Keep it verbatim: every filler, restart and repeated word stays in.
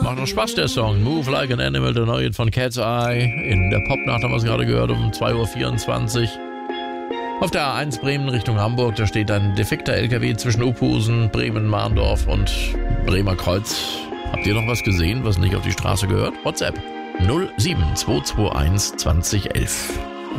Macht noch Spaß, der Song. Move Like an Animal, der neue von Cat's Eye. In der Popnacht haben wir es gerade gehört, um zwei Uhr vierundzwanzig. Auf der A eins Bremen Richtung Hamburg, da steht ein defekter L K W zwischen Uphusen, Bremen, Mahndorf und Bremer Kreuz. Habt ihr noch was gesehen, was nicht auf die Straße gehört? WhatsApp null sieben zwei zwei eins zwanzig elf.